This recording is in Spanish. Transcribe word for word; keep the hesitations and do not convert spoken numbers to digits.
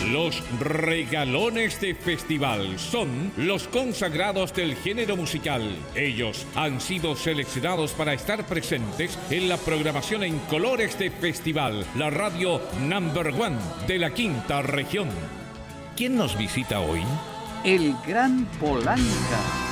Los regalones de festival son los consagrados del género musical. Ellos han sido seleccionados para estar presentes en la programación en colores de festival, la radio number one de la quinta región. ¿Quién nos visita hoy? El Gran Polanca.